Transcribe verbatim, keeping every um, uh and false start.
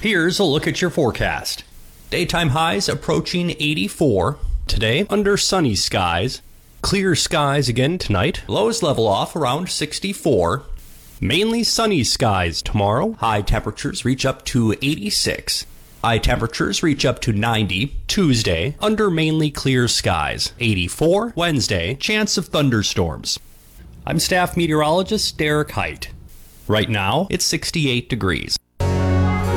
Here's a look at your forecast. Daytime highs approaching eighty-four. Today, under sunny skies. Clear skies again tonight. Lows level off around sixty-four. Mainly sunny skies tomorrow. High temperatures reach up to eighty-six. High temperatures reach up to ninety. Tuesday, under mainly clear skies. eighty-four. Wednesday, chance of thunderstorms. I'm staff meteorologist Derek Height. Right now, it's sixty-eight degrees.